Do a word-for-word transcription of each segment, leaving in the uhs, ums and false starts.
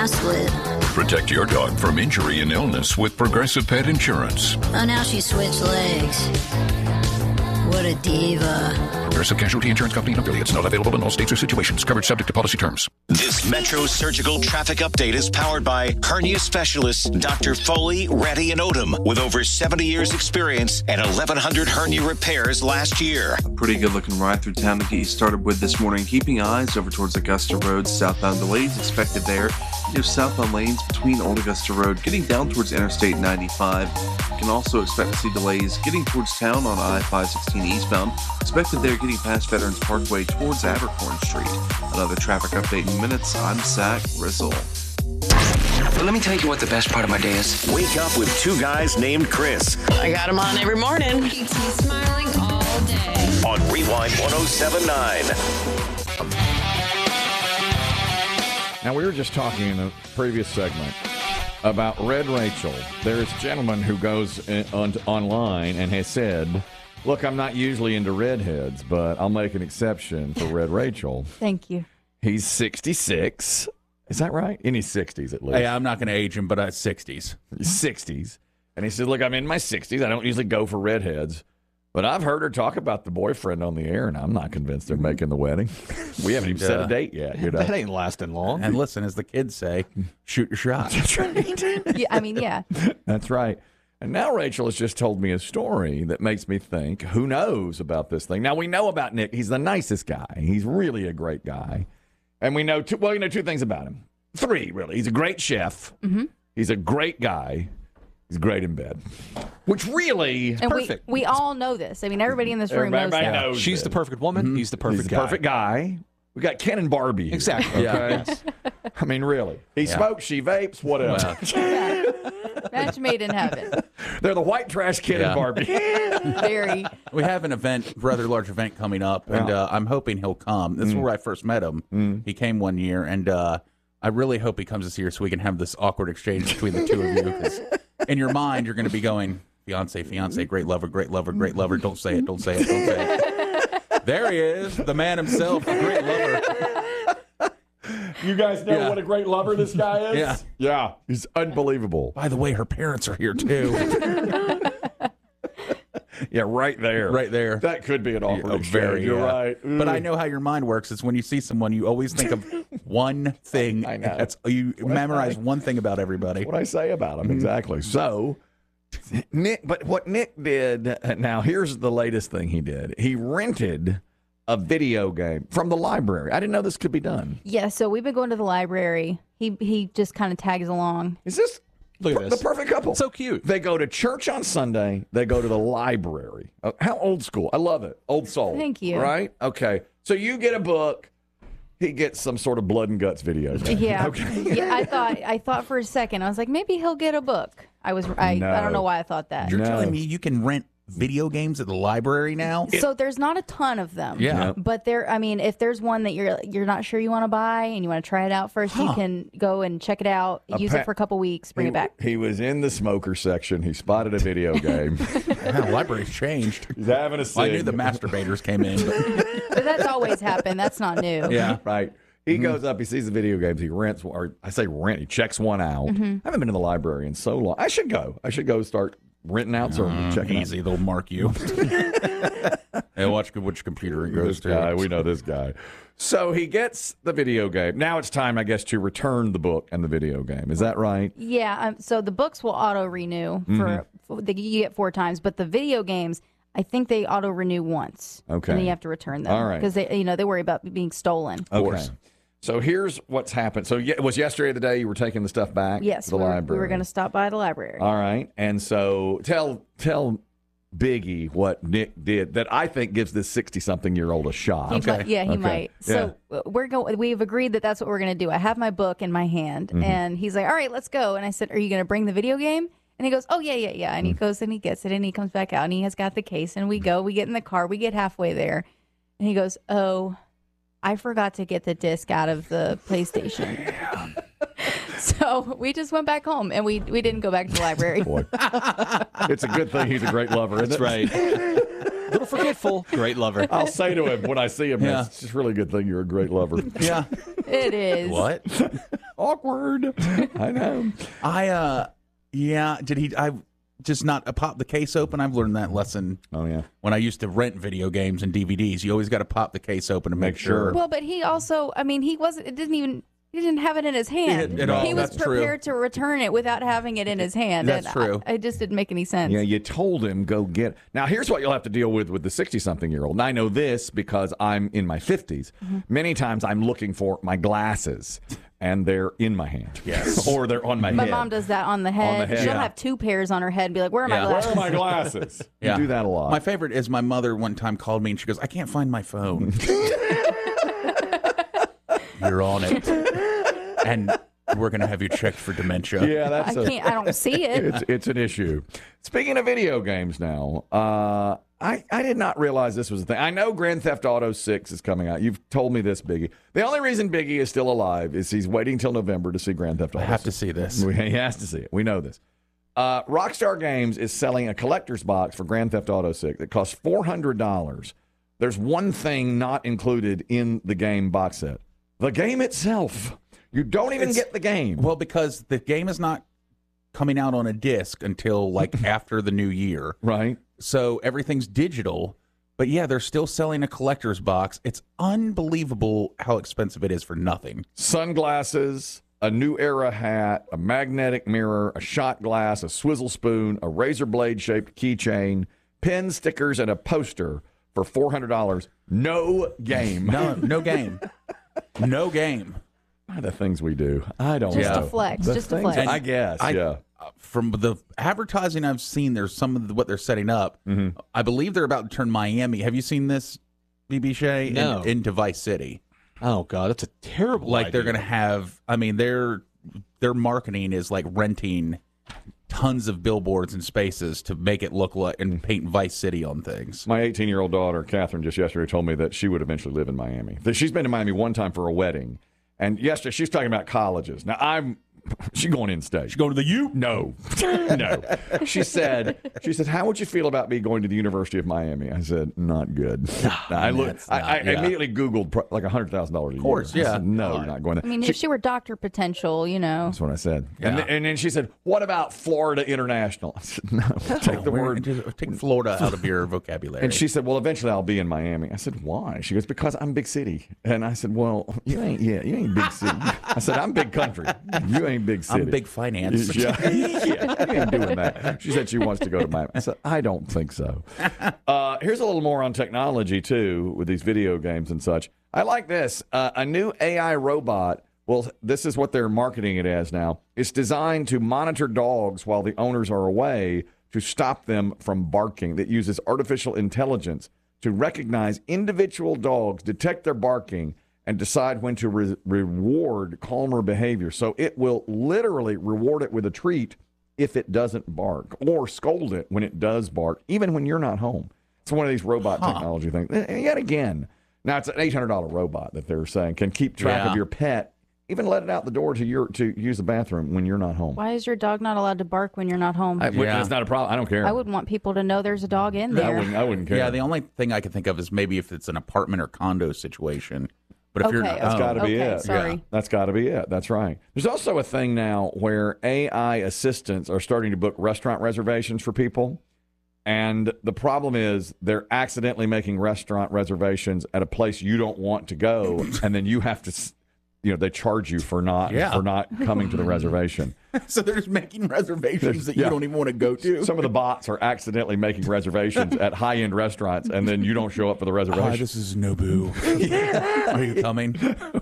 mask lid. Protect your dog from injury and illness with Progressive Pet Insurance. Oh, now she switched legs. What a diva. Progressive Casualty Insurance Company and affiliates. Not available in all states or situations. Coverage subject to policy terms. This Metro Surgical Traffic Update is powered by hernia specialists Doctor Foley, Reddy, and Odom, with over seventy years experience and eleven hundred hernia repairs last year. A pretty good looking ride through town to get you started with this morning. Keeping eyes over towards Augusta Road, southbound delays expected there. You have southbound lanes between Old Augusta Road, getting down towards Interstate ninety-five. You can also expect to see delays getting towards town on I five sixteen eastbound. Expected there getting past Veterans Parkway towards Abercorn Street. Another traffic update in minutes. I'm Zach Rizzle. Well, let me tell you what the best part of my day is. Wake up with two guys named Chris. I got him on every morning. Keeps me smiling all day. On Rewind one oh seven point nine. Now, we were just talking in a previous segment about Red Rachel. There's a gentleman who goes in, on, online and has said, look, I'm not usually into redheads, but I'll make an exception for Red Rachel. Thank you. He's sixty-six. Is that right? In his sixties, at least. Hey, I'm not going to age him, but I'm sixties. sixties. And he said, look, I'm in my sixties. I don't usually go for redheads. But I've heard her talk about the boyfriend on the air, and I'm not convinced they're making the wedding. We haven't even set a date yet. You know? That ain't lasting long. And listen, as the kids say, shoot your shot. That's right. Yeah, I mean, yeah. That's right. And now Rachel has just told me a story that makes me think, who knows about this thing? Now, we know about Nick. He's the nicest guy. He's really a great guy. And we know, two, well, you know two things about him. Three, really. He's a great chef. Mm-hmm. He's a great guy. He's great in bed. Which really, and perfect. We, we all know this. I mean, everybody in this room knows Everybody that. knows She's it. the perfect woman. Mm-hmm. He's the perfect He's guy. the perfect guy. We got Ken and Barbie here. Exactly. Okay? Yes. I mean, really. He Yeah. smokes, she vapes, whatever. Yeah. Match made in heaven. They're the white trash Ken Yeah. and Barbie. Very. We have an event, rather large event coming up, and Yeah. uh, I'm hoping he'll come. This is Mm. where I first met him. Mm. He came one year, and uh, I really hope he comes this year so we can have this awkward exchange between the two of you. Because in your mind, you're going to be going, fiance, fiance, great lover, great lover, great lover. Don't say it, don't say it, don't say it. There he is, the man himself, the great lover. You guys know Yeah. what a great lover this guy is? Yeah. Yeah. He's unbelievable. By the way, her parents are here too. Yeah, right there. Right there. That could be an awkward Yeah, exchange. very, You're yeah. right. But I Mm. know how your mind works. It's when you see someone, you always think of one thing. I know. That's you What memorize I- one thing about everybody. What I say about him, exactly. So, Nick, but what Nick did, now here's the latest thing he did. He rented a video game from the library. I didn't know this could be done. Yeah, so we've been going to the library. He he just kind of tags along. Is this Look at per- this. the perfect couple? So cute. They go to church on Sunday. They go to the library. Uh, how old school? I love it. Old soul. Thank you. Right? Okay. So you get a book. He gets some sort of blood and guts video game. Yeah. Okay. Yeah, I thought I thought for a second. I was like, maybe he'll get a book. I was I, No. I don't know why I thought that. You're No. telling me you can rent video games at the library now? So there's not a ton of them. Yeah. Yep. But there, I mean, if there's one that you're you're not sure you want to buy and you want to try it out first, you Huh. can go and check it out, A use pa- it for a couple weeks, bring he, it back. He was in the smoker section. He spotted a video game. Yeah, library's changed. He's having a I knew cig. the masturbators came in. But But that's always happened. That's not new. yeah. Right. He goes up, he sees the video games, he rents, or I say rent, he checks one out. Mm-hmm. I haven't been to the library in so long. I should go. I should go start renting out some, Uh, checking easy, they'll mark you. Hey, watch which computer it out. goes This to. guy, we know this guy. So he gets the video game. Now it's time, I guess, to return the book and the video game. Is that right? Yeah. Um, so the books will auto renew Mm-hmm. for, for the, you get four times, but the video games, I think they auto renew once. Okay. And then you have to return them. All right. Because they, you know, they worry about being stolen. Okay. So here's what's happened. So yeah, it was yesterday the day you were taking the stuff back Yes, to the we were, library. we were going to stop by the library. All right. And so tell tell Biggie what Nick did that I think gives this sixty-something-year-old a shot. He might- yeah, he Okay. might. So uh, we're going. We've agreed that that's what we're going to do. I have my book in my hand, Mm-hmm. and he's like, "All right, let's go." And I said, "Are you going to bring the video game?" And he goes, "Oh yeah, yeah, yeah." And he Mm-hmm. goes and he gets it, and he comes back out, and he has got the case, and we go. We get in the car. We get halfway there, and he goes, "Oh, I forgot to get the disc out of the PlayStation." So we just went back home, and we we didn't go back to the library. Boy. It's a good thing he's a great lover, isn't That's it? right. Little forgetful. Great lover. I'll say to him when I see him, Yeah. it's just a really good thing you're a great lover. Yeah. It is. What? Awkward. I know. I uh, yeah. Did he? I just not uh, pop the case open. I've learned that lesson. Oh yeah. When I used to rent video games and D V Ds, you always got to pop the case open to make, make sure. Well, but he also, I mean, he wasn't. It didn't even. He didn't have it in his hand. He, no, he was that's prepared true. to return it without having it in his hand. That's and true. I, it just didn't make any sense. Yeah, you told him go get. Now here's what you'll have to deal with with the sixty-something-year-old. And I know this because I'm in my fifties. Mm-hmm. Many times I'm looking for my glasses, and they're in my hand. Yes, or they're on my, my head. My mom does that on the head. On the head. She'll Yeah. have two pairs on her head and be like, "Where are my yeah. glasses? Where are my glasses?" Yeah. You do that a lot. My favorite is my mother one time called me and she goes, "I can't find my phone." You're on it. And we're going to have you checked for dementia. Yeah, that's I a, can't. I don't see it. It's, it's an issue. Speaking of video games now, uh, I, I did not realize this was a thing. I know Grand Theft Auto six is coming out. You've told me this, Biggie. The only reason Biggie is still alive is he's waiting till November to see Grand Theft Auto I have six. to see this. He has to see it. We know this. Uh, Rockstar Games is selling a collector's box for Grand Theft Auto six that costs four hundred dollars. There's one thing not included in the game box set. The game itself. You don't even It's, get the game. Well, because the game is not coming out on a disc until like after the new year. Right. So everything's digital. But yeah, they're still selling a collector's box. It's unbelievable how expensive it is for nothing. Sunglasses, a New Era hat, a magnetic mirror, a shot glass, a swizzle spoon, a razor blade shaped keychain, pen stickers, and a poster for four hundred dollars. No game. No, no game. No game. The things we do. I don't Just know. a flex. The Just a things- flex. I guess, I, yeah. uh, From the advertising I've seen, there's some of the, what they're setting up. Mm-hmm. I believe they're about to turn Miami. Have you seen this, B B Shay? No. In, into Vice City. Oh God, that's a terrible. Like idea. they're going to have. I mean, their their marketing is like renting tons of billboards and spaces to make it look like and paint Vice City on things. My eighteen-year-old daughter, Catherine, just yesterday told me that she would eventually live in Miami. That she's been to Miami one time for a wedding. And yesterday, she's talking about colleges. Now, I'm, she's going in state. She's going to the U? No, no. She said, she said, how would you feel about me going to the University of Miami? I said, not good. I looked, I, I not, yeah. immediately Googled pro- like one hundred thousand dollars a year. Of course, yeah. I said, no, you're not going there. I mean, She- if she were Doctor Potential, you know. That's what I said. Yeah. And, th- and then she said, what about Florida International? I said, no, take the Where- word. just take Florida out of your vocabulary. And she said, well, eventually I'll be in Miami. I said, why? She goes, because I'm big city. And I said, well, you ain't, yeah, you ain't big city. I said, I'm big country. You ain't big city. I'm big finance. Yeah, yeah, you ain't doing that. She said she wants to go to Miami. I said, I don't think so. Uh, here's a little more on technology, too, with these video games and such. I like this. Uh, a new A I robot, well, this is what they're marketing it as now. It's designed to monitor dogs while the owners are away to stop them from barking. That uses artificial intelligence to recognize individual dogs, detect their barking, and decide when to re- reward calmer behavior. So it will literally reward it with a treat if it doesn't bark, or scold it when it does bark, even when you're not home. It's one of these robot Huh. technology things. And yet again, now it's an eight hundred dollars robot that they're saying can keep track Yeah. of your pet, even let it out the door to your to use the bathroom when you're not home. Why is your dog not allowed to bark when you're not home? I, I, Yeah. It's not a problem. I don't care. wouldn't want people to know there's a dog in I there. wouldn't, I wouldn't care. Yeah, the only thing I can think of is maybe if it's an apartment or condo situation. But if you're Okay, not, That's Oh, got to be okay, it. sorry. Yeah, that's got to be it. That's right. There's also a thing now where A I assistants are starting to book restaurant reservations for people. And the problem is they're accidentally making restaurant reservations at a place you don't want to go. And then you have to, s- you know, they charge you for not, Yeah. for not coming to the reservation. so they're just making reservations that you Yeah. don't even want to go to. Some of the bots are accidentally making reservations at high-end restaurants, and then you don't show up for the reservation. Hi, this is Nobu. Are you coming?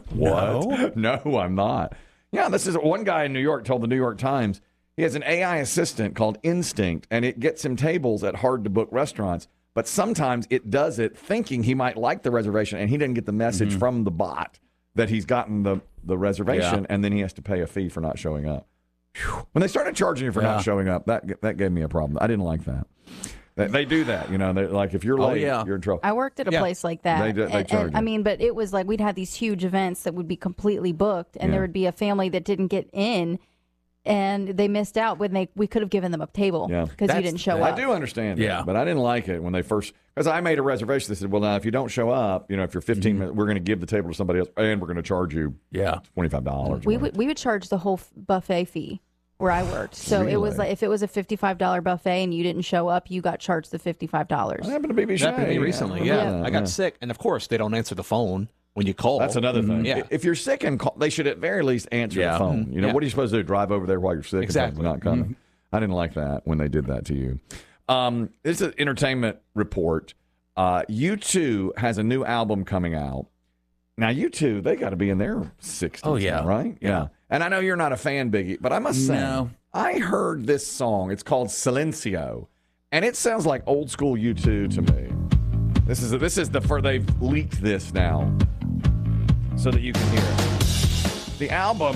What? No. no, I'm not. Yeah, this is one guy in New York told the New York Times he has an A I assistant called Instinct, and it gets him tables at hard-to-book restaurants. But sometimes it does it thinking he might like the reservation, and he didn't get the message Mm-hmm. from the bot that he's gotten the, the reservation, Yeah. and then he has to pay a fee for not showing up. Whew. When they started charging you for Yeah. not showing up, that that gave me a problem. I didn't like that. They, they do that, you know. They like if you're Oh, late, yeah. you're in trouble. I worked at a Yeah. place like that. They do- they and, charge and, you. I mean, but it was like we'd have these huge events that would be completely booked, and Yeah. there would be a family that didn't get in. and they missed out when they we could have given them a table Yeah. because you That's- didn't show I up. do understand Yeah. that, but I didn't like it when they first, because I made a reservation. They said, well, now, if you don't show up, you know, if you're fifteen minutes, we're going to give the table to somebody else, and we're going to charge you Yeah. twenty-five dollars. We would we would charge the whole f- buffet fee where I worked. So it was Really? like if it was a fifty-five dollars buffet and you didn't show up, you got charged the fifty-five dollars. What happened to B B That happened to me Shea? recently. Yeah. Yeah, I got Yeah. sick, and of course they don't answer the phone when you call. That's another thing. Yeah. If you're sick and call, they should at very least answer Yeah. the phone. You know, Yeah. what are you supposed to do? Drive over there while you're sick? Exactly. And not coming. I didn't like that when they did that to you. Um, this is an entertainment report. Uh, U two has a new album coming out. Now, U two, they got to be in their sixties. Oh, yeah. now, right? Yeah. And I know you're not a fan, Biggie, but I must say, No. I heard this song. It's called Silencio, and it sounds like old school U two to me. This is this is the fur they've leaked this now, so that you can hear it. The album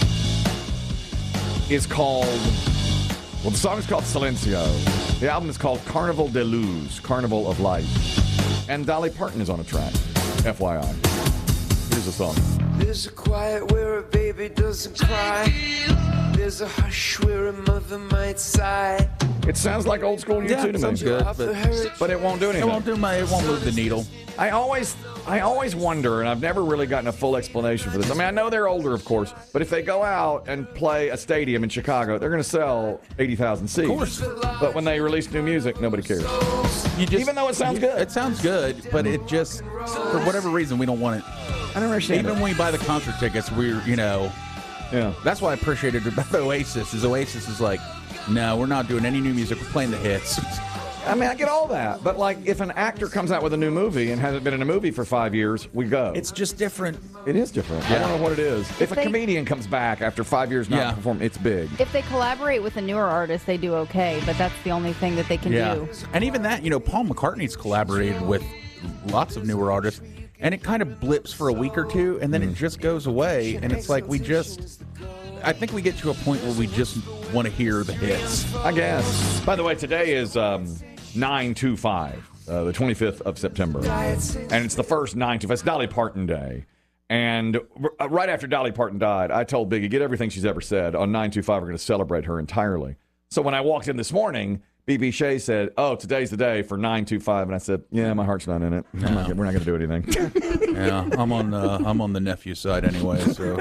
is called. Well, the song is called Silencio. The album is called Carnival de Luz, Carnival of Light, and Dolly Parton is on a track. F Y I. Here's the song. There's a quiet where a baby doesn't cry. There's a hush where a mother might sigh. It sounds like old school U two Yeah, to me. sounds good, but, but it won't do anything. It won't do my. It won't move the needle. I always, I always wonder, and I've never really gotten a full explanation for this. I mean, I know they're older, of course, but if they go out and play a stadium in Chicago, they're going to sell eighty thousand seats. Of course. But when they release new music, nobody cares. You just, Even though it sounds good. It sounds good, but it just, for whatever reason, we don't want it. I don't understand. Even it. when we buy the concert tickets, we're, you know, Yeah. that's what I appreciated about Oasis. Is Oasis is like, no, we're not doing any new music. We're playing the hits. I mean, I get all that, but like, if an actor comes out with a new movie and hasn't been in a movie for five years, we go. It's just different. It is different. I don't know what it is. If a they- comedian comes back after five years not Yeah. performing, it's big. If they collaborate with a newer artist, they do okay, but that's the only thing that they can Yeah. do. And even that, you know, Paul McCartney's collaborated with lots of newer artists, and it kind of blips for a week or two, and then it just goes away, and it's like we just. I think we get to a point where we just want to hear the hits. I guess. By the way, today is um, nine two five, uh, the twenty-fifth of September. And it's the first nine two five. It's Dolly Parton Day. And r- right after Dolly Parton died, I told Biggie, get everything she's ever said. On nine two five, we're going to celebrate her entirely. So when I walked in this morning, B B Shea said, oh, today's the day for nine two five. And I said, yeah, my heart's not in it. I'm not, we're not going to do anything. Yeah, I'm on uh, I'm on the nephew side anyway. So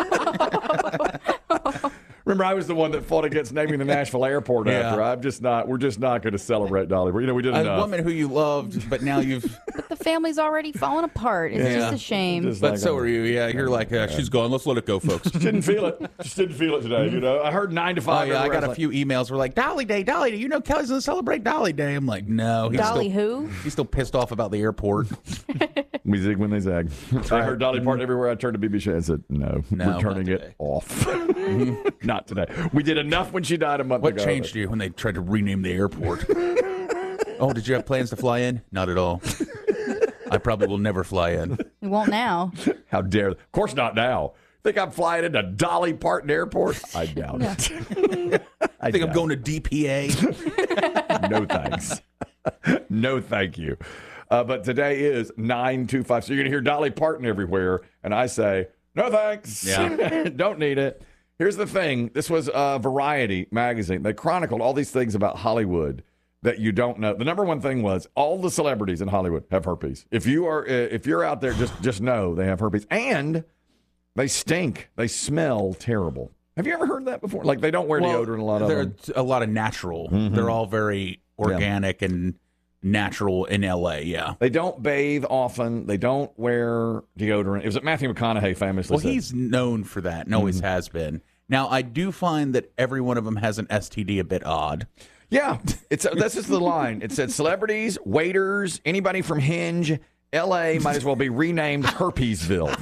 Remember, I was the one that fought against naming the Nashville airport Yeah. after. I'm just not, we're just not going to celebrate Dolly. You know, we did a enough. woman who you loved, but now you've. But the family's already fallen apart. It's Yeah. just a shame. Just But like so a- are you. Yeah, you're like uh, she's gone. Let's let it go, folks. didn't feel it. Just didn't feel it today. You know, I heard nine to Oh five. yeah, I everywhere. got a was few emails. We're like, Dolly Day, Dolly Day. You know Kelly's gonna celebrate Dolly Day. I'm like, no. He's Dolly still, who? He's still pissed off about the airport. like, we zig when they zag. I heard Dolly Parton everywhere. I turned to B B Shea and said, "No, No, we're turning not it today." off. Not today. We did enough when she died a month What ago. changed you when they tried to rename the airport? Oh, did you have plans to fly in? Not at all. I probably will never fly in. We won't now. How dare? Of course not now. Think I'm flying into Dolly Parton Airport? I doubt it. I think I'm doubt going to D P A. No thanks. No thank you. Uh, but today is nine two five. So you're going to hear Dolly Parton everywhere. And I say, no thanks. Yeah. Don't need it. Here's the thing. This was uh, Variety magazine. They chronicled all these things about Hollywood that you don't know. The number one thing was all the celebrities in Hollywood have herpes. If you are, uh, if you're out there, just just know they have herpes. And they stink. They smell terrible. Have you ever heard that before? Like they don't wear Well, deodorant, a lot of them. There's a lot of natural. Mhm. They're all very organic and natural in L A. Yeah. They don't bathe often. They don't wear deodorant. It was Matthew McConaughey famously Well, said. he's known for that and always has been. Now, I do find that every one of them has an S T D a bit odd. Yeah, it's that's just the line. It said celebrities, waiters, anybody from Hinge, L A might as well be renamed Herpesville.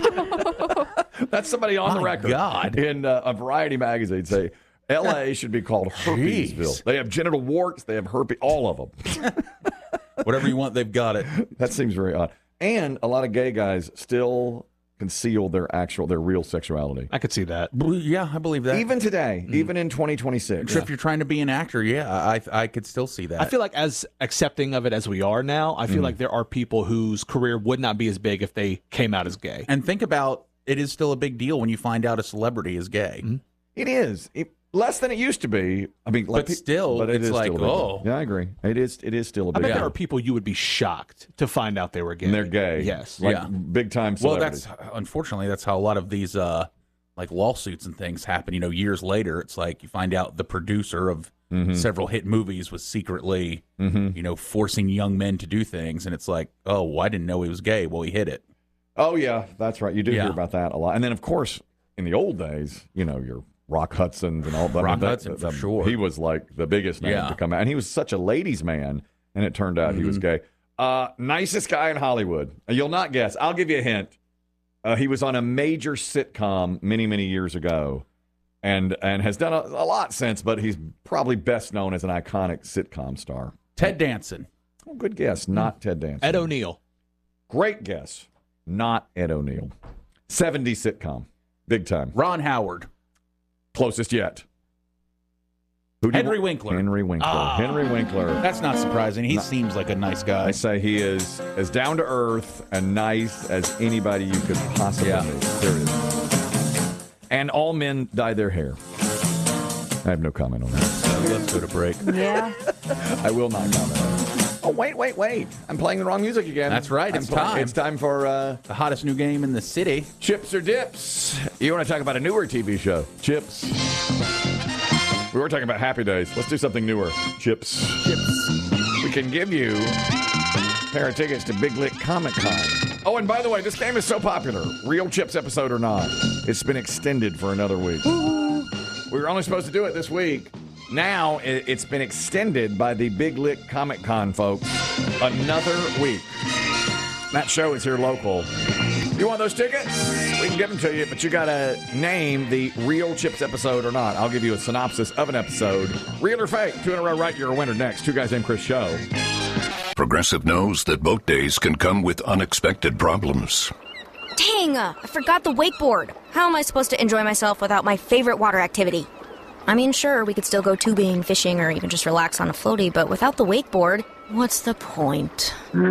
That's somebody on the My record. God. In uh, a Variety magazine say L A should be called Herpesville. Jeez. They have genital warts. They have herpes. All of them. Whatever you want, they've got it. That seems very odd. And a lot of gay guys still conceal their actual, their real sexuality. I could see that. Yeah, I believe that. Even today, even in twenty twenty-six. If you're trying to be an actor, yeah, I I could still see that. I feel like as accepting of it as we are now, I feel like there are people whose career would not be as big if they came out as gay. And think about it is still a big deal when you find out a celebrity is gay. It is. It, less than it used to be. I mean, like, but still, but it it's is like, still a big oh. deal. Yeah, I agree. It is It is still a I big bet deal. there are people you would be shocked to find out they were gay. And they're gay. Yes. Like Yeah. big time Well, celebrities. that's unfortunately that's how a lot of these uh, like lawsuits and things happen. You know, years later, it's like you find out the producer of mm-hmm. several hit movies was secretly, mm-hmm. you know, forcing young men to do things, and it's like, oh, well, I didn't know he was gay. Well, he hid it. Oh, yeah, that's right. You do Yeah. hear about that a lot. And then, of course, in the old days, you know, your Rock Hudson's and all that. Rock I mean, that- Hudson, for that- sure. He was like the biggest name Yeah. to come out. And he was such a ladies' man, and it turned out he was Mm-hmm. gay. Uh, nicest guy in Hollywood. You'll not guess. I'll give you a hint. Uh, he was on a major sitcom many, many years ago and and has done a, a lot since, but he's probably best known as an iconic sitcom star. Ted Danson. Oh, good guess. Not Ted Danson. Ed O'Neill. Great guess. Not Ed O'Neill. seventies sitcom. Big time. Ron Howard. Closest yet. Who do you Henry want? Winkler. Henry Winkler. Ah. Henry Winkler. That's not surprising. He No. seems like a nice guy. I say he is as down to earth and nice as anybody you could possibly Yeah. meet. Serious. And all men dye their hair. I have no comment on that. So let's go to break. Yeah. I will not comment on it. Oh, wait, wait, wait. I'm playing the wrong music again. That's right. I'm It's play- time. It's time for uh, The hottest new game in the city. Chips or Dips. You want to talk about a newer T V show? Chips. We were talking about Happy Days. Let's do something newer. Chips. Chips. We can give you a pair of tickets to Big Lick Comic Con. Oh, and by the way, this game is so popular. Real Chips episode or not, it's been extended for another week. We were only supposed to do it this week. Now it- it's been extended by the Big Lick Comic Con folks another week. That show is here local. You want those tickets? We can give them to you, but you got to name the Real Chips episode or not. I'll give you a synopsis of an episode. Real or fake? Two in a row right, you're a winner. Next, Two Guys Named Chris show. Progressive knows that boat days can come with unexpected problems. Dang, uh, I forgot the wakeboard. How am I supposed to enjoy myself without my favorite water activity? I mean, sure, we could still go tubing, fishing, or even just relax on a floaty, but without the wakeboard, what's the point?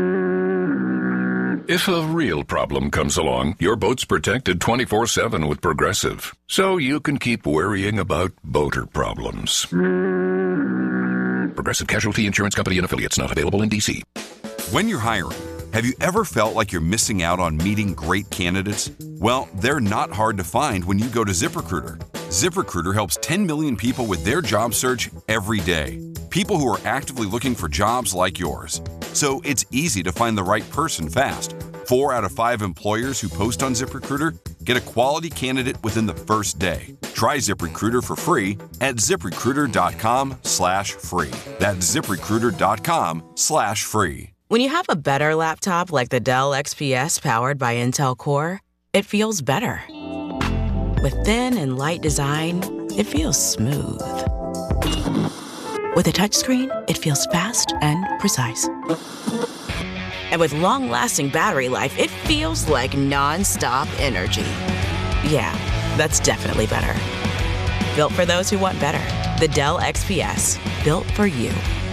If a real problem comes along, your boat's protected twenty-four seven with Progressive, so you can keep worrying about boater problems. Progressive Casualty Insurance Company and Affiliates, not available in D C. When you're hiring, have you ever felt like you're missing out on meeting great candidates? Well, they're not hard to find when you go to ZipRecruiter. ZipRecruiter helps ten million people with their job search every day. People who are actively looking for jobs like yours. So it's easy to find the right person fast. Four out of five employers who post on ZipRecruiter get a quality candidate within the first day. Try ZipRecruiter for free at ZipRecruiter.com slash free. That's ZipRecruiter.com slash free. When you have a better laptop like the Dell X P S powered by Intel Core, it feels better. With thin and light design, it feels smooth. With a touchscreen, it feels fast and precise. And with long-lasting battery life, it feels like non-stop energy. Yeah, that's definitely better. Built for those who want better. The Dell X P S. Built for you.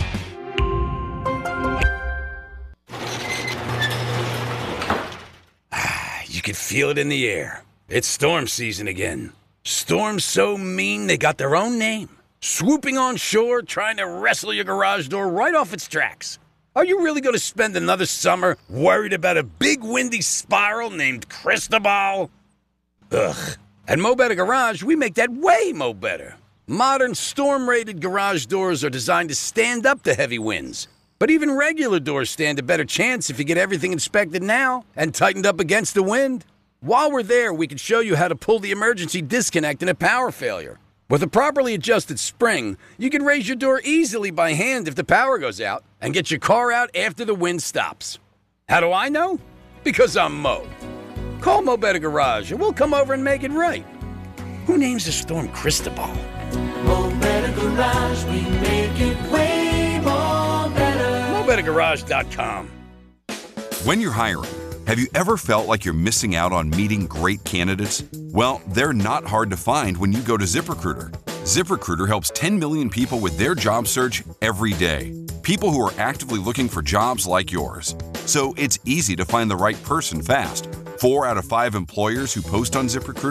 You can feel it in the air. It's storm season again. Storms so mean they got their own name. Swooping on shore, trying to wrestle your garage door right off its tracks. Are you really going to spend another summer worried about a big windy spiral named Cristobal? Ugh. At Mo Better Garage, we make that way mo better. Modern storm-rated garage doors are designed to stand up to heavy winds. But even regular doors stand a better chance if you get everything inspected now and tightened up against the wind. While we're there, we can show you how to pull the emergency disconnect in a power failure. With a properly adjusted spring, you can raise your door easily by hand if the power goes out and get your car out after the wind stops. How do I know? Because I'm Mo. Call Mo Better Garage and we'll come over and make it right. Who names the storm Cristobal? Mo Better Garage, we make it way more better. Mo Better Garage dot com. When you're hiring, have you ever felt like you're missing out on meeting great candidates? Well, they're not hard to find when you go to ZipRecruiter. ZipRecruiter helps ten million people with their job search every day. People who are actively looking for jobs like yours. So it's easy to find the right person fast. Four out of five employers who post on ZipRecruiter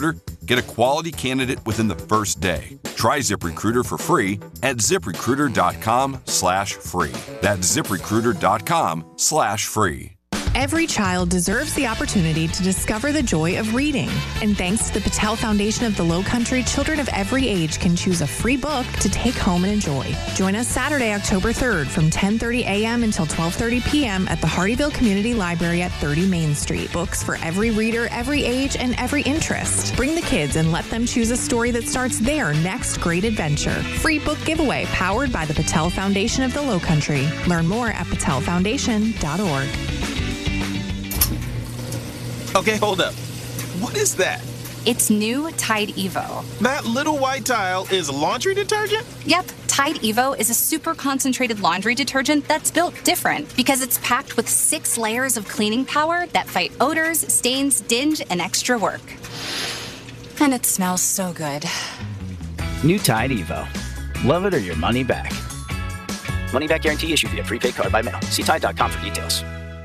Get a quality candidate within the first day. Try ZipRecruiter for free at ZipRecruiter.com slash free. That's ZipRecruiter.com slash free. Every child deserves the opportunity to discover the joy of reading. And thanks to the Patel Foundation of the Low Country, children of every age can choose a free book to take home and enjoy. Join us Saturday, October third from ten thirty a.m. until twelve thirty p.m. at the Hardyville Community Library at thirty Main Street. Books for every reader, every age, and every interest. Bring the kids and let them choose a story that starts their next great adventure. Free book giveaway powered by the Patel Foundation of the Low Country. Learn more at patel foundation dot org. Okay, hold up. What is that? It's new Tide Evo. That little white tile is laundry detergent? Yep, Tide Evo is a super concentrated laundry detergent that's built different because it's packed with six layers of cleaning power that fight odors, stains, dinge, and extra work. And it smells so good. New Tide Evo. Love it or your money back. Money back guarantee issued via prepaid card by mail. See Tide dot com for details.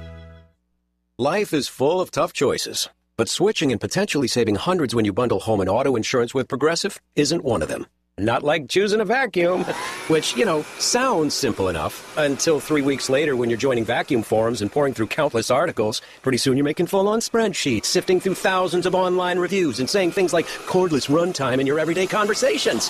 Life is full of tough choices, but switching and potentially saving hundreds when you bundle home and auto insurance with Progressive isn't one of them. Not like choosing a vacuum, which, you know, sounds simple enough until three weeks later when you're joining vacuum forums and pouring through countless articles. Pretty soon you're making full-on spreadsheets, sifting through thousands of online reviews and saying things like cordless runtime in your everyday conversations.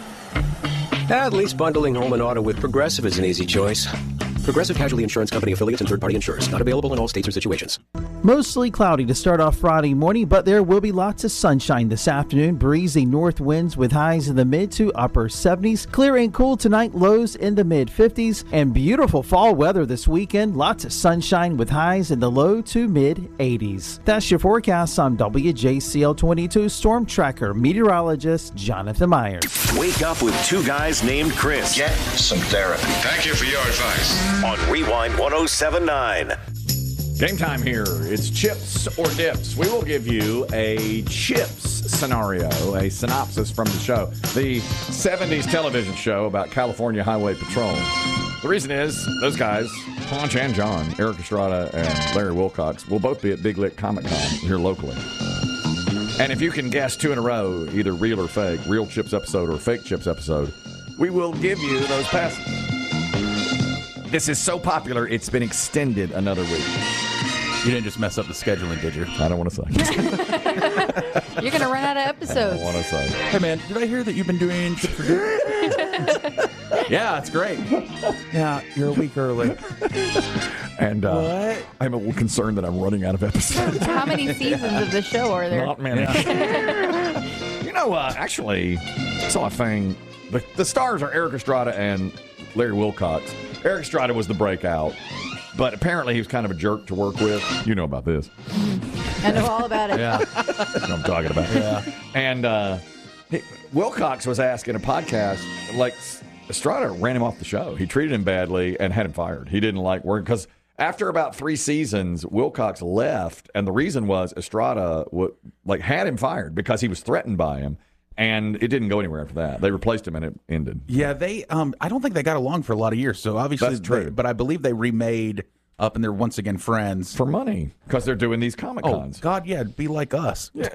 At least bundling home and auto with Progressive is an easy choice. Progressive Casualty Insurance Company affiliates and third-party insurers. Not available in all states or situations. Mostly cloudy to start off Friday morning, but there will be lots of sunshine this afternoon. Breezy north winds with highs in the mid to upper seventies. Clear and cool tonight, lows in the mid fifties. And beautiful fall weather this weekend. Lots of sunshine with highs in the low to mid eighties. That's your forecast. I'm W J C L twenty-two Storm Tracker meteorologist Jonathan Myers. Wake up with two guys named Chris. Get some therapy. Thank you for your advice. On Rewind one oh seven point nine. Game time here. It's chips or dips. We will give you a chips scenario, a synopsis from the show. The seventies television show about California Highway Patrol. The reason is, those guys, Ponch and John, Eric Estrada and Larry Wilcox, will both be at Big Lick Comic Con here locally. And if you can guess two in a row, either real or fake, real chips episode or fake chips episode, we will give you those passes. This is so popular, it's been extended another week. You didn't just mess up the scheduling, did you? I don't want to say. You're going to run out of episodes. I don't want to say. Hey, man, did I hear that you've been doing chips for dips? Yeah, it's great. Yeah, you're a week early. And uh, what? I'm a little concerned that I'm running out of episodes. How many seasons of the show are there? Not many. You know, uh, actually, I saw a thing. The, the stars are Eric Estrada and Larry Wilcox. Eric Estrada was the breakout, but apparently he was kind of a jerk to work with. You know about this. I know all about it. Yeah. You know what I'm talking about. Yeah. And uh, he, Wilcox was asked in a podcast, like, Estrada ran him off the show. He treated him badly and had him fired. He didn't like work because after about three seasons, Wilcox left, and the reason was Estrada w- like had him fired because he was threatened by him. And it didn't go anywhere after that. They replaced him, and it ended. Yeah, they. Um, I don't think they got along for a lot of years. So obviously, that's true. They, but I believe they remade up, and they're once again friends for money because they're doing these Comic Cons. Oh God, yeah, be like us. Yeah.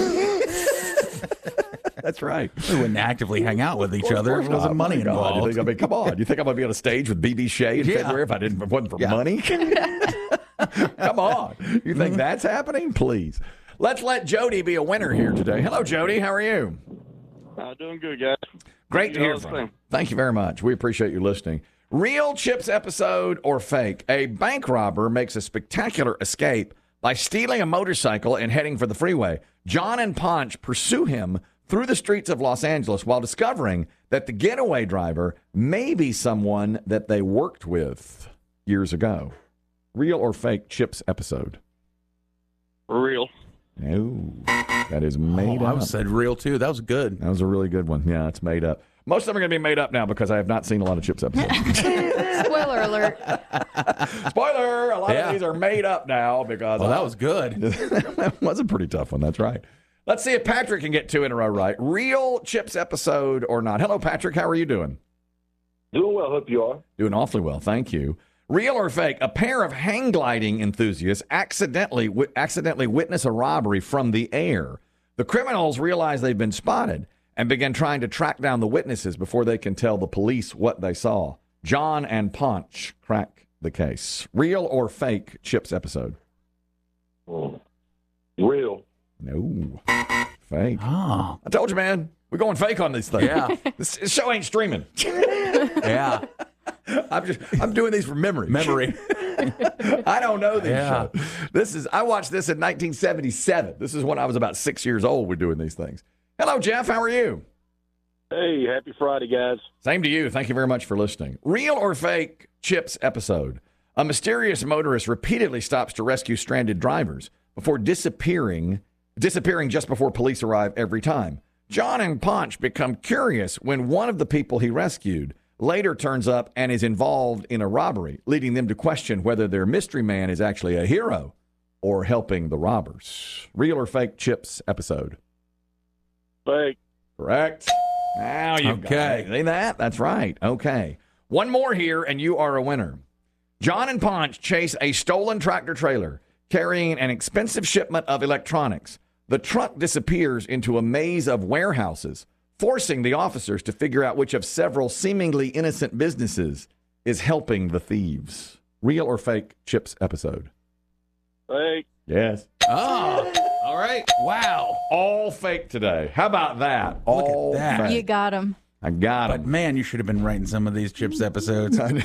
That's right. We wouldn't actively hang out with each well, other. There wasn't money God. involved. You think, I mean, come on. You think I'm going to be on a stage with B B Shea in yeah. February if I didn't? If it wasn't for yeah. money? Come on. You think that's happening? Please. Let's let Jody be a winner here today. Hello, Jody. How are you? Uh, doing good, guys. Great to hear from you. Thank you very much. We appreciate you listening. Real Chips episode or fake? A bank robber makes a spectacular escape by stealing a motorcycle and heading for the freeway. John and Ponch pursue him through the streets of Los Angeles while discovering that the getaway driver may be someone that they worked with years ago. Real or fake Chips episode? Real. No, that is made oh, up. I said real, too. That was good. That was a really good one. Yeah, it's made up. Most of them are going to be made up now because I have not seen a lot of Chips episodes. Spoiler alert. Spoiler! A lot yeah. of these are made up now because... Well, that was good. That was a pretty tough one. That's right. Let's see if Patrick can get two in a row right. Real Chips episode or not. Hello, Patrick. How are you doing? Doing well. Hope you are. Doing awfully well. Thank you. Real or fake? A pair of hang gliding enthusiasts accidentally w- accidentally witness a robbery from the air. The criminals realize they've been spotted and begin trying to track down the witnesses before they can tell the police what they saw. John and Ponch crack the case. Real or fake Chips episode? Real. No. Fake. Oh. I told you, man. We're going fake on this thing. Yeah. This, this show ain't streaming. Yeah. I'm just I'm doing these from memory. Memory. I don't know this Yeah. show. This is I watched this in nineteen seventy-seven. This is when I was about six years old. We're doing these things. Hello, Jeff. How are you? Hey, happy Friday, guys. Same to you. Thank you very much for listening. Real or fake Chips episode? A mysterious motorist repeatedly stops to rescue stranded drivers before disappearing, disappearing just before police arrive every time. John and Ponch become curious when one of the people he rescued later turns up and is involved in a robbery, leading them to question whether their mystery man is actually a hero or helping the robbers. Real or fake Chips episode? Fake. Correct. Now you Okay. got it. See that? That's right. Okay. One more here, and you are a winner. John and Ponch chase a stolen tractor trailer carrying an expensive shipment of electronics. The truck disappears into a maze of warehouses, forcing the officers to figure out which of several seemingly innocent businesses is helping the thieves. Real or fake Chips episode? Fake. Yes. Oh, all right. Wow. All fake today. How about that? Look at All that. fake. You got him. I got But him. man, you should have been writing some of these Chips episodes. I'm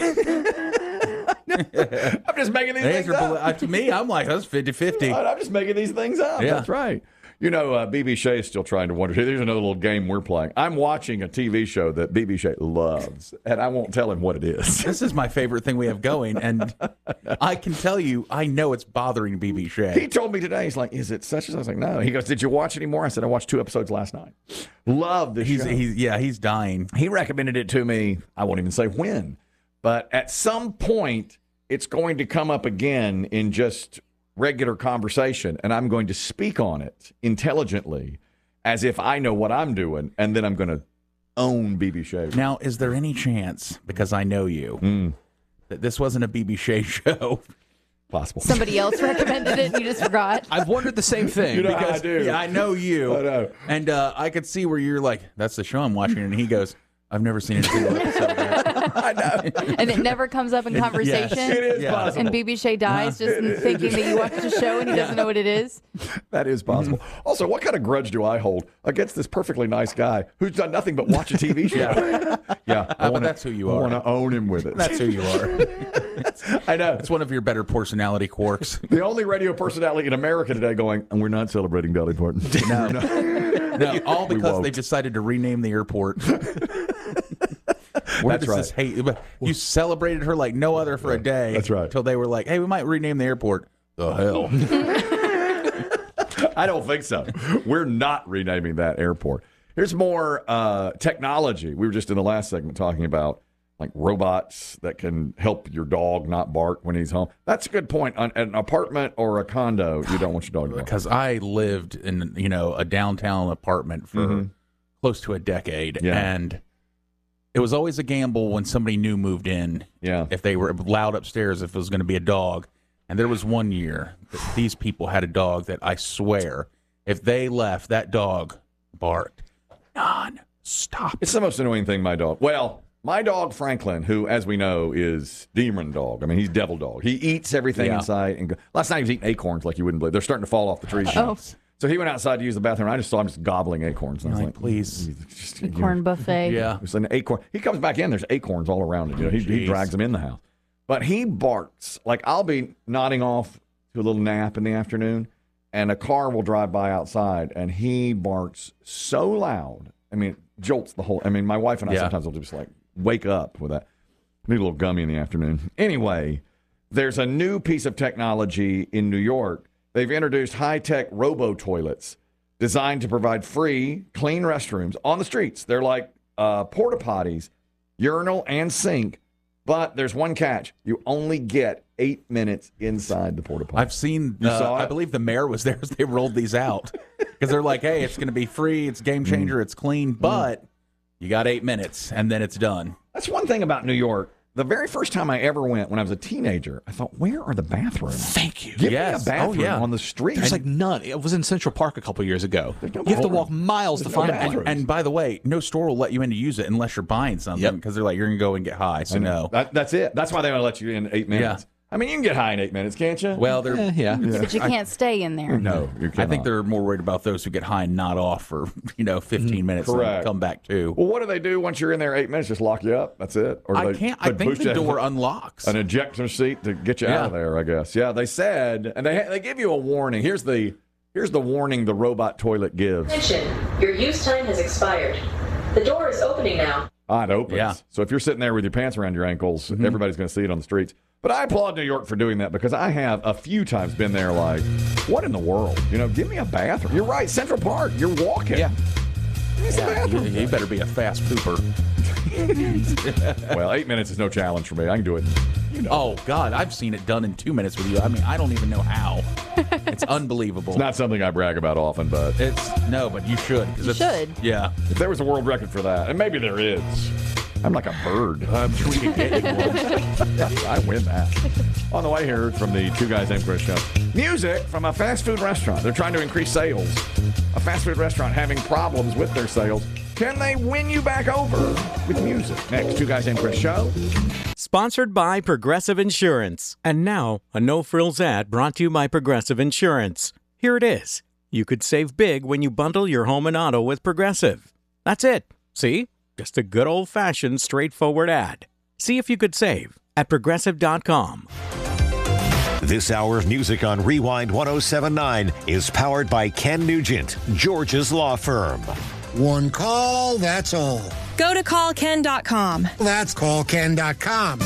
just making these These things are up. bel- uh, to me, I'm like, that's fifty-fifty. I'm just making these things up. Yeah. That's right. You know, uh, B B Shea is still trying to wonder. Here's another little game we're playing. I'm watching a T V show that B B Shea loves, and I won't tell him what it is. This is my favorite thing we have going, and I can tell you, I know it's bothering B B He Shea. told me today, he's like, is it such as? I was like, no. He goes, did you watch any more? I said, I watched two episodes last night. Love the He's, show. he's, yeah, he's dying. He recommended it to me. I won't even say when, but at some point, it's going to come up again in just regular conversation, and I'm going to speak on it intelligently as if I know what I'm doing, and then I'm going to own B B Shea. Now, is there any chance, because I know you, Mm. that this wasn't a B B Shea show? Possible. Somebody else recommended it and you just forgot. I've wondered the same thing. You know how I Because do. yeah, I know you. I know. And uh, I could see where you're like, that's the show I'm watching. And he goes, I've never seen a single episode of that. I know. And it never comes up in conversation. Yes, It is Yeah. possible. And B B Shea dies just in thinking that you watched the show and he doesn't know what it is. That is possible. Mm-hmm. Also, what kind of grudge do I hold against this perfectly nice guy who's done nothing but watch a T V show? Yeah. yeah. I but wanna, that's who you I are. want to own him with it. That's who you are. I know. It's one of your better personality quirks. The only radio personality in America today going, and we're not celebrating Dolly Parton. No. No, all We because won't. they've decided to rename the airport. Where That's does right. this hate? You celebrated her like no other for a day. That's right. Until they were like, "Hey, we might rename the airport." The hell. I don't think so. We're not renaming that airport. Here's more uh, technology. We were just in the last segment talking about like robots that can help your dog not bark when he's home. That's a good point. On an apartment or a condo, you don't want your dog to bark. Because I lived in you know a downtown apartment for Mhm. close to a decade, Yeah. and it was always a gamble when somebody new moved in. Yeah. If they were loud upstairs, if it was going to be a dog. And there was one year that these people had a dog that I swear, if they left, that dog barked non-stop. It's the most annoying thing, my dog. Well, my dog, Franklin, who, as we know, is demon dog. I mean, he's devil dog. He eats everything Yeah. in sight. And go- Last night he was eating acorns like you wouldn't believe. They're starting to fall off the trees. Oh. So he went outside to use the bathroom. And I just saw him just gobbling acorns. And I was Like, like, please. just, you know, Corn buffet. Yeah. It's an acorn. He comes back in. There's acorns all around him. You know, he, he Jeez. drags them in the house. But he barks. Like I'll be nodding off to a little nap in the afternoon, and a car will drive by outside, and he barks so loud. I mean, it jolts the whole. I mean, my wife and I Yeah. sometimes will just like wake up with that. Need a little gummy in the afternoon. Anyway, there's a new piece of technology in New York. They've introduced high-tech robo-toilets designed to provide free, clean restrooms on the streets. They're like uh, porta potties, urinal and sink, but there's one catch. You only get eight minutes inside the porta potty. I've seen, You uh, saw it? I believe the mayor was there as they rolled these out. Because they're like, hey, it's going to be free, it's game changer, it's clean, but you got eight minutes, and then it's done. That's one thing about New York the very first time I ever went when I was a teenager, I thought, where are the bathrooms? Thank you. Give Yes. me a bathroom Oh, yeah. on the street. There's like none. It was in Central Park a couple years ago. You have to walk miles to find and, one. and by the way, no store will let you in to use it unless you're buying something because they're like, you're going to go and get high. So I know. no. That, that's it. That's why they want to let you in eight minutes. Yeah. I mean, you can get high in eight minutes, can't you? Well, they're Eh, yeah. But you can't stay in there. No, you I think they're more worried about those who get high and not off for, you know, fifteen minutes Correct. and come back too. Well, what do they do once you're in there eight minutes? Just lock you up? That's it? Or do I they, can't. I they think boost the you- door unlocks. An ejector seat to get you Yeah. out of there, I guess. Yeah, they said, and they they give you a warning. Here's the here's the warning the robot toilet gives. Attention, your use time has expired. The door is opening now. Ah, it opens. Yeah. So if you're sitting there with your pants around your ankles, everybody's going to see it on the streets. But I applaud New York for doing that because I have a few times been there like, what in the world? You know, give me a bathroom. You're right, Central Park. You're walking. Yeah. Give me some Yeah, you, bathroom. you better be a fast pooper. Well, eight minutes is no challenge for me. I can do it. You know. Oh, God, I've seen it done in two minutes with you. I mean, I don't even know how. It's unbelievable. It's not something I brag about often, but It's no, but you should. 'cause You it's- should. Yeah. if there was a world record for that, and maybe there is, I'm like a bird. I'm sure we could get you one. I win that. On the way here from the Two Guys Named Chris show, music from a fast food restaurant. They're trying to increase sales. A fast food restaurant having problems with their sales. Can they win you back over with music? Next, Two Guys Named Chris show. Sponsored by Progressive Insurance. And now, a no-frills ad brought to you by Progressive Insurance. Here it is. You could save big when you bundle your home and auto with Progressive. That's it. See? Just a good old-fashioned, straightforward ad. See if you could save at progressive dot com. This hour of music on Rewind one oh seven point nine is powered by Ken Nugent, George's law firm. One call, that's all. Go to call ken dot com. That's call ken dot com.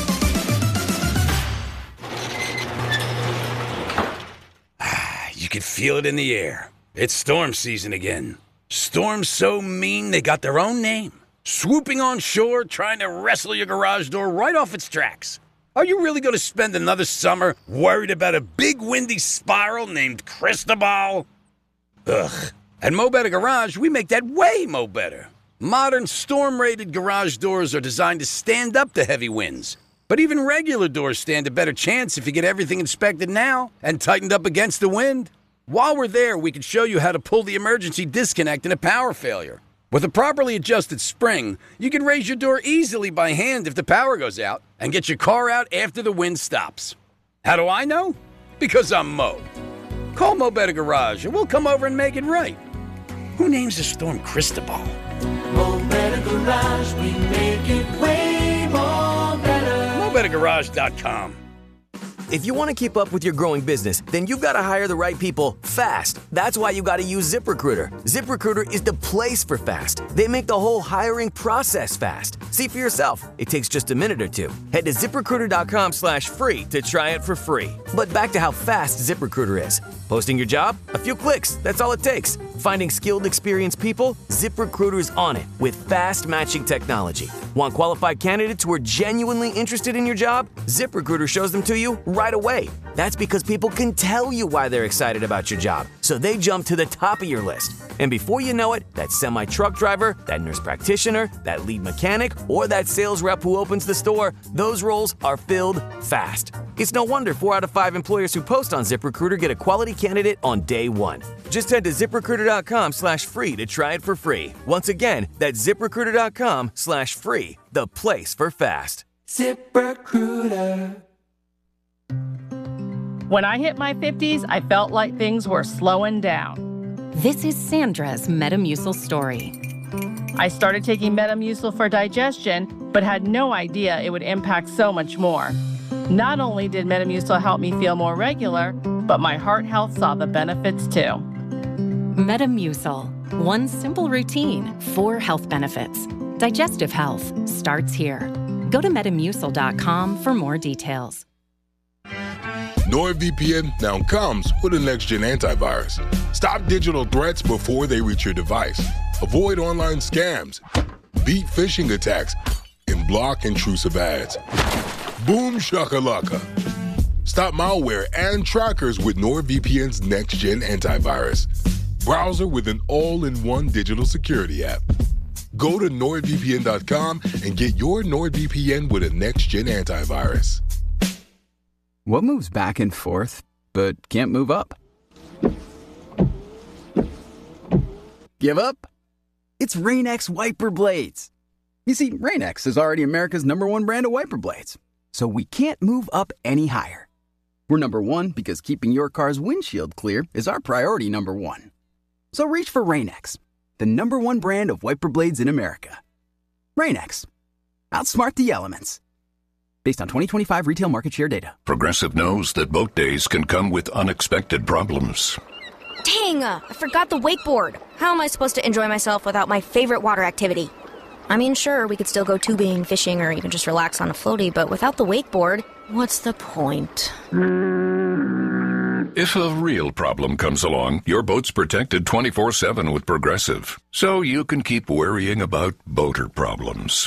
You can feel it in the air. It's storm season again. Storms so mean they got their own name. Swooping on shore, trying to wrestle your garage door right off its tracks. Are you really going to spend another summer worried about a big windy spiral named Cristobal? Ugh. At Mo Better Garage, we make that way mo better. Modern storm-rated garage doors are designed to stand up to heavy winds. But even regular doors stand a better chance if you get everything inspected now and tightened up against the wind. While we're there, we can show you how to pull the emergency disconnect in a power failure. With a properly adjusted spring, you can raise your door easily by hand if the power goes out and get your car out after the wind stops. How do I know? Because I'm Mo. Call Mo Better Garage and we'll come over and make it right. Who names a storm Cristobal? Mo Better Garage, we make it way more better. Mo Better Garage dot com. If you want to keep up with your growing business, then you've got to hire the right people fast. That's why you got to use ZipRecruiter. ZipRecruiter is the place for fast. They make the whole hiring process fast. See for yourself. It takes just a minute or two. Head to ZipRecruiter dot com slash free to try it for free. But back to how fast ZipRecruiter is. Posting your job? A few clicks. That's all it takes. Finding skilled, experienced people? ZipRecruiter's on it with fast matching technology. Want qualified candidates who are genuinely interested in your job? ZipRecruiter shows them to you right away. That's because people can tell you why they're excited about your job, so they jump to the top of your list. And before you know it, that semi-truck driver, that nurse practitioner, that lead mechanic, or that sales rep who opens the store, those roles are filled fast. It's no wonder four out of five employers who post on ZipRecruiter get a quality candidate on day one. Just head to ZipRecruiter dot com slash free to try it for free. Once again, that's ZipRecruiter dot com slash free, the place for fast. ZipRecruiter. When I hit my fifties, I felt like things were slowing down. This is Sandra's Metamucil story. I started taking Metamucil for digestion, but had no idea it would impact so much more. Not only did Metamucil help me feel more regular, but my heart health saw the benefits too. Metamucil. One simple routine, four health benefits. Digestive health starts here. Go to metamucil dot com for more details. NordVPN now comes with a next-gen antivirus. Stop digital threats before they reach your device. Avoid online scams, beat phishing attacks, and block intrusive ads. Boom shakalaka. Stop malware and trackers with NordVPN's next-gen antivirus. Browser with an all-in-one digital security app. Go to nord V P N dot com and get your NordVPN with a next-gen antivirus. What moves back and forth but can't move up? Give up? It's Rain-X wiper blades. You see, Rain-X is already America's number one brand of wiper blades, so we can't move up any higher. We're number one because keeping your car's windshield clear is our priority number one. So reach for Rain-X, the number one brand of wiper blades in America. Rain-X. Outsmart the elements. Based on twenty twenty-five retail market share data. Progressive knows that boat days can come with unexpected problems. Dang, uh, I forgot the wakeboard. How am I supposed to enjoy myself without my favorite water activity? I mean, sure, we could still go tubing, fishing, or even just relax on a floaty, but without the wakeboard, what's the point? If a real problem comes along, your boat's protected twenty-four seven with Progressive, so you can keep worrying about boater problems.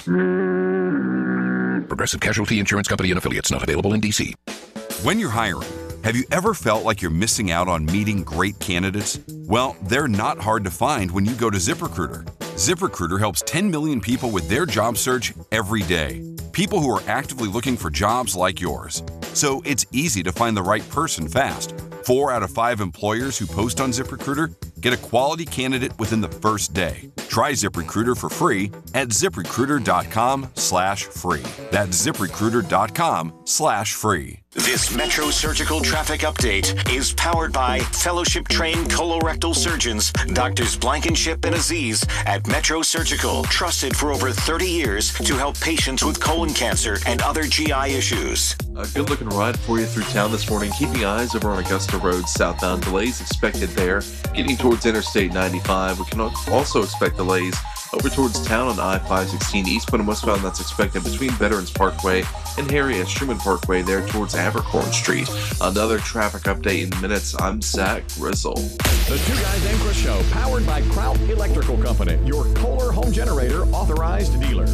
Progressive Casualty Insurance Company and Affiliates, not available in D C. When you're hiring, have you ever felt like you're missing out on meeting great candidates? Well, they're not hard to find when you go to ZipRecruiter. ZipRecruiter helps ten million people with their job search every day. People who are actively looking for jobs like yours. So it's easy to find the right person fast. Four out of five employers who post on ZipRecruiter get a quality candidate within the first day. Try ZipRecruiter for free at ZipRecruiter.com slash free. That's ZipRecruiter.com slash free. This Metro Surgical Traffic Update is powered by fellowship-trained colorectal surgeons, Doctors Blankenship and Aziz at Metro Surgical, trusted for over thirty years to help patients with colon cancer and other G I issues. A good-looking ride for you through town this morning. Keeping eyes over on Augusta Road, southbound delays expected there. Getting towards Interstate ninety-five, we can also expect delays over towards town on I five sixteen eastbound and westbound. That's expected between Veterans Parkway and Harry S. Truman Parkway there towards Abercorn Street. Another traffic update in minutes. I'm Zach Grizzle. The Two Guys Named Chris Show, powered by Kraut Electrical Company, your Kohler home generator authorized dealer.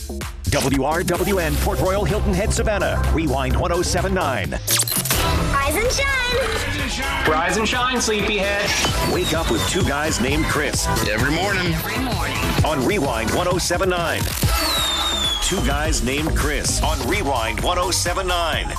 W R W N, Port Royal, Hilton Head, Savannah. Rewind one oh seven point nine. Rise and shine. Rise and shine, sleepyhead. Wake up with Two Guys Named Chris. Every morning. Every morning. On Rewind one oh seven point nine. Two Guys Named Chris on Rewind one oh seven point nine.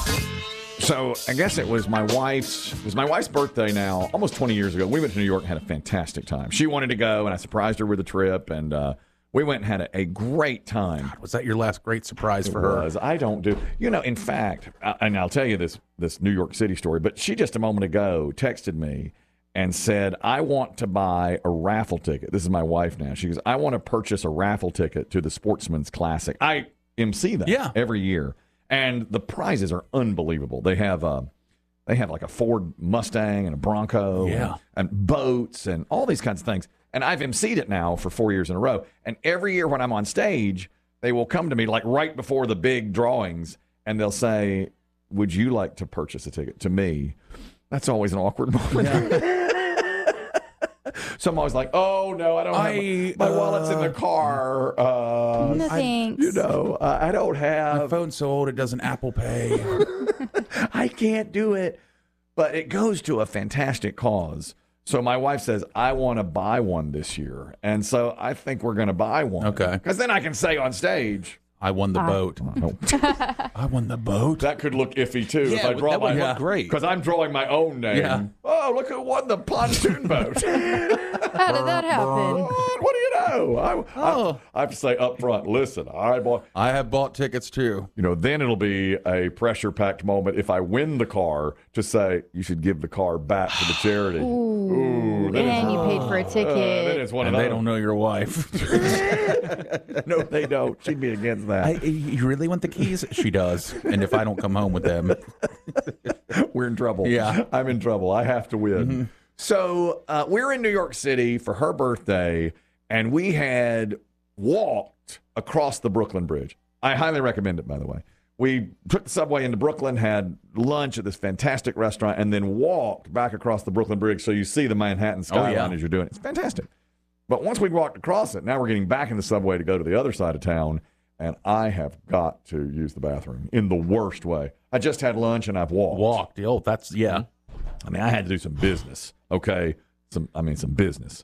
So I guess it was my wife's it was my wife's birthday now, almost twenty years ago. We went to New York and had a fantastic time. She wanted to go, and I surprised her with a trip, and uh, we went and had a, a great time. God, was that your last great surprise it for her? Was. I don't do, you know, in fact, I, and I'll tell you this this New York City story, but she just a moment ago texted me and said, I want to buy a raffle ticket. This is my wife now. She goes, I want to purchase a raffle ticket to the Sportsman's Classic. I M C that yeah. every year. And the prizes are unbelievable. They have uh, they have like a Ford Mustang and a Bronco yeah. and, and boats and all these kinds of things. And I've emceed it now for four years in a row. And every year when I'm on stage, they will come to me like right before the big drawings, and they'll say, would you like to purchase a ticket? To me, that's always an awkward moment. Yeah. So I'm always like, oh, no, I don't have I, my, my uh, wallet's in the car. Uh, no I, thanks. you know, uh, I don't have. My phone's so old it doesn't Apple Pay. I can't do it. But it goes to a fantastic cause. So my wife says, I want to buy one this year. And so I think we're going to buy one. Okay. Because then I can say on stage, I won the Uh. boat. I won the boat. That could look iffy, too. Yeah, if I draw that would my look great. Because I'm drawing my own name. Yeah. Oh, look who won the pontoon boat. How did that happen? What, what do you know? I, Oh. I, I have to say up front, listen, I bought. I have bought tickets, too. You know, then it'll be a pressure-packed moment if I win the car to say, you should give the car back to the charity. Ooh. Ooh, then And it's- you paid for a Uh, then ticket. it's one And of they those. don't know your wife. No, they don't. She'd be against that. I, you really want the keys? She does. And if I don't come home with them, We're in trouble. Yeah. I'm in trouble. I have to win. Mm-hmm. So uh, we're in New York City for her birthday, and we had walked across the Brooklyn Bridge. I highly recommend it, by the way. We took the subway into Brooklyn, had lunch at this fantastic restaurant, and then walked back across the Brooklyn Bridge so you see the Manhattan skyline Oh, yeah. as you're doing it. It's fantastic. But once we walked across it, now we're getting back in the subway to go to the other side of town, and I have got to use the bathroom in the worst way. I just had lunch, and I've walked. walked. Oh, that's, yeah. I mean, I had to do some business, okay? Some, I mean, some business.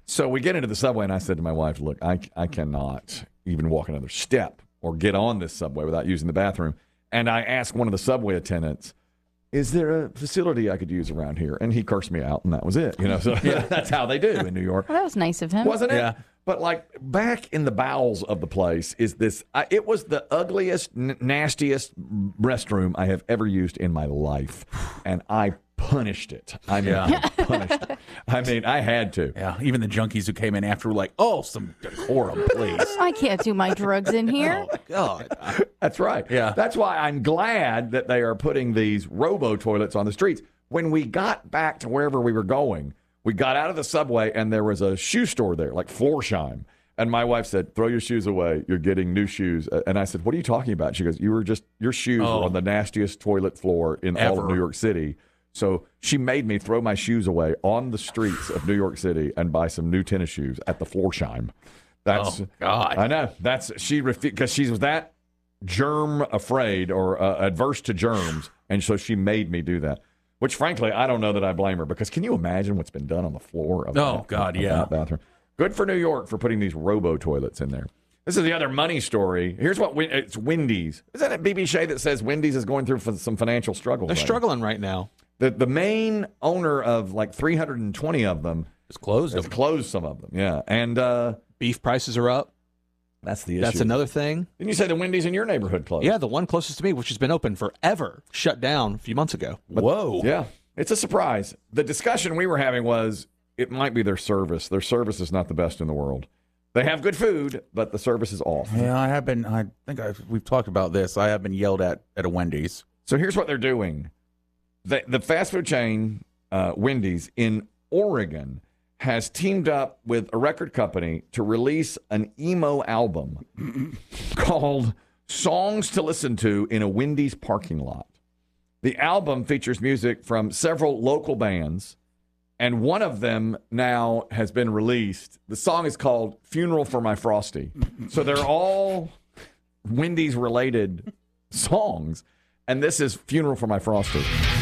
So we get into the subway, and I said to my wife, look, I, I cannot even walk another step or get on this subway without using the bathroom. And I asked one of the subway attendants, is there a facility I could use around here? And he cursed me out, and that was it. You know, so yeah. That's how they do in New York. Well, that was nice of him. Wasn't it? Yeah. But, like, back in the bowels of the place is this, I, it was the ugliest, n- nastiest restroom I have ever used in my life. And I punished it. I mean, Yeah. I punished it. I mean, I had to. Yeah, even the junkies who came in after were like, oh, some decorum, please. I can't do my drugs in here. Oh, God. That's right. Yeah. That's why I'm glad that they are putting these robo toilets on the streets. When we got back to wherever we were going, we got out of the subway and there was a shoe store there, like Florsheim. And my wife said, throw your shoes away. You're getting new shoes. And I said, what are you talking about? She goes, you were just, your shoes Oh. were on the nastiest toilet floor in all of Ever. New York City. So she made me throw my shoes away on the streets of New York City and buy some new tennis shoes at the Florsheim. That's, Oh, God. I know. That's, she refused, because she was that germ afraid or uh, adverse to germs. And so she made me do that. Which, frankly, I don't know that I blame her, because can you imagine what's been done on the floor of, Oh, that, God, of yeah. that bathroom? Good for New York for putting these robo toilets in there. This is the other money story. Here's what Win- it's Wendy's. Isn't it B B Shea that says Wendy's is going through f- some financial struggles? They're right struggling right now. The the main owner of like three hundred twenty of them It's closed. has closed some of them. Yeah, and uh, Beef prices are up. that's the issue. That's another thing. Didn't you say the Wendy's in your neighborhood closed? Yeah, the one closest to me, which has been open forever, shut down a few months ago. Whoa. Yeah, it's a surprise. The discussion we were having was it might be their service. Their service is not the best in the world. They have good food, but the service is off. Yeah, I have been, I think I've, we've talked about this. I have been yelled at at a Wendy's. So here's what they're doing. The, the fast food chain, uh, Wendy's, in Oregon, has teamed up with a record company to release an emo album called Songs to Listen to in a Wendy's Parking Lot. The album features music from several local bands, and one of them now has been released. The song is called Funeral for My Frosty. So they're all Wendy's-related songs, and this is Funeral for My Frosty.